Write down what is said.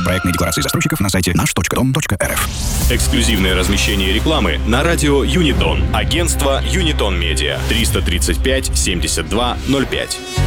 проектной декларации застройщиков на сайте наш.дом.рф. Эксклюзивное размещение рекламы на радио Юнитон. Агентство Юнитон Медиа. 335 72 05.